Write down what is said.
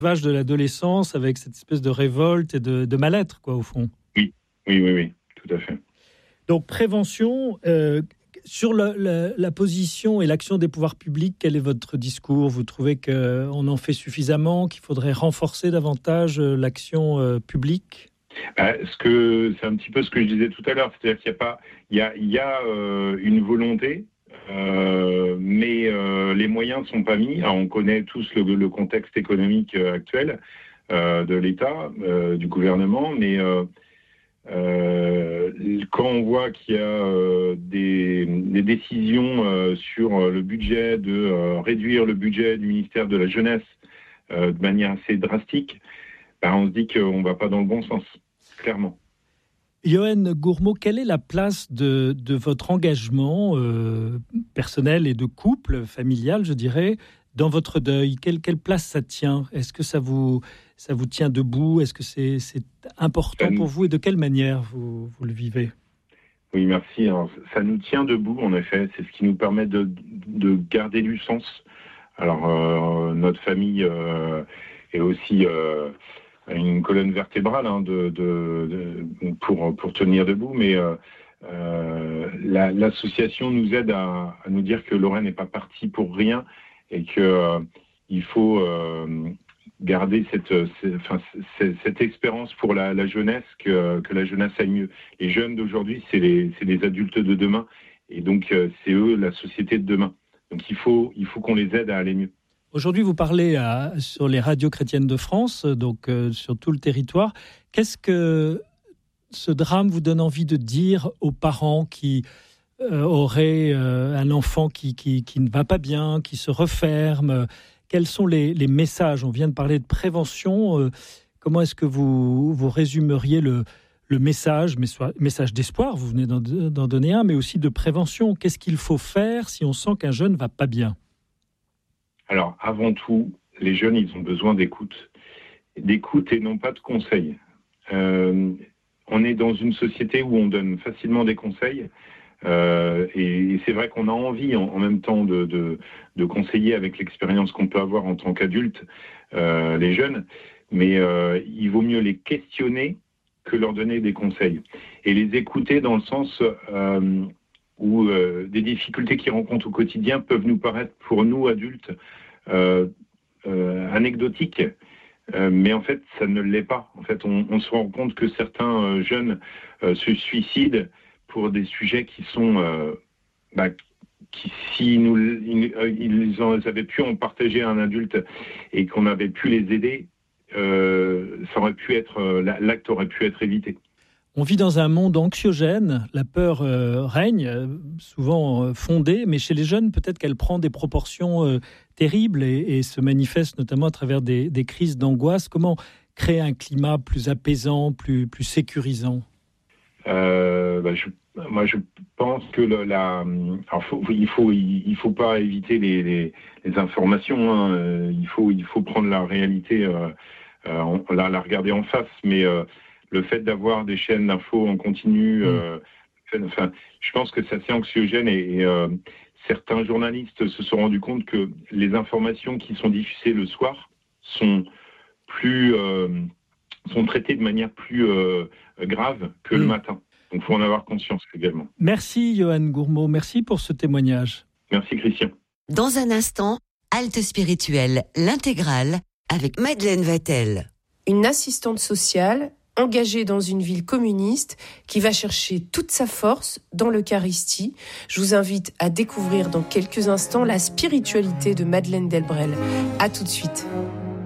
L'âge de l'adolescence avec cette espèce de révolte et de mal-être, quoi, au fond. Oui, tout à fait. Donc, prévention, sur la position et l'action des pouvoirs publics, quel est votre discours ? Vous trouvez qu'on en fait suffisamment, qu'il faudrait renforcer davantage l'action publique ? C'est un petit peu ce que je disais tout à l'heure, c'est-à-dire qu'il y a une volonté, mais les moyens ne sont pas mis. Alors, on connaît tous le contexte économique actuel de l'État, du gouvernement, mais quand on voit qu'il y a des décisions sur le budget, de réduire le budget du ministère de la Jeunesse de manière assez drastique, on se dit qu'on ne va pas dans le bon sens, clairement. Yoann Gourmaud, quelle est la place de votre engagement personnel et de couple, familial, je dirais, dans votre deuil ? Quelle place ça tient ? Est-ce que ça vous tient debout ? Est-ce que c'est important pour vous ? Et de quelle manière vous le vivez ? Oui, merci. Alors, ça nous tient debout, en effet. C'est ce qui nous permet de garder du sens. Alors, notre famille est aussi une colonne vertébrale pour tenir debout, mais l'association nous aide à nous dire que Lorraine n'est pas partie pour rien et qu'il faut garder cette espérance pour la jeunesse, que la jeunesse aille mieux. Les jeunes d'aujourd'hui, c'est les adultes de demain, et donc c'est eux la société de demain. Donc il faut qu'on les aide à aller mieux. Aujourd'hui, vous parlez sur les radios chrétiennes de France, donc sur tout le territoire. Qu'est-ce que ce drame vous donne envie de dire aux parents qui auraient un enfant qui ne va pas bien, qui se referme ? Quels sont les messages ? On vient de parler de prévention. Comment est-ce que vous résumeriez le message d'espoir, vous venez d'en donner un, mais aussi de prévention ? Qu'est-ce qu'il faut faire si on sent qu'un jeune ne va pas bien ? Alors, avant tout, les jeunes, ils ont besoin d'écoute et non pas de conseils. On est dans une société où on donne facilement des conseils, et c'est vrai qu'on a envie en même temps de conseiller avec l'expérience qu'on peut avoir en tant qu'adulte les jeunes, mais il vaut mieux les questionner que leur donner des conseils. Et les écouter dans le sens où des difficultés qu'ils rencontrent au quotidien peuvent nous paraître, pour nous adultes, anecdotiques, mais en fait ça ne l'est pas. En fait, on se rend compte que certains jeunes se suicident pour des sujets qui sont qui, si ils avaient pu en partager à un adulte et qu'on avait pu les aider, ça aurait pu être l'acte aurait pu être évité. On vit dans un monde anxiogène, la peur règne, souvent fondée, mais chez les jeunes, peut-être qu'elle prend des proportions terribles et se manifeste notamment à travers des crises d'angoisse. Comment créer un climat plus apaisant, plus sécurisant ? Moi, je pense que il faut pas éviter les informations. Hein. Il faut prendre la réalité, la regarder en face, mais le fait d'avoir des chaînes d'infos en continu, je pense que c'est assez anxiogène et certains journalistes se sont rendus compte que les informations qui sont diffusées le soir sont traitées de manière plus grave que le matin. Donc il faut en avoir conscience également. Merci Yoann Gourmaud, merci pour ce témoignage. Merci Christian. Dans un instant, Halte spirituelle, l'intégrale, avec Madeleine Vatel. Une assistante sociale engagée dans une ville communiste qui va chercher toute sa force dans l'Eucharistie. Je vous invite à découvrir dans quelques instants la spiritualité de Madeleine Delbrel. À tout de suite.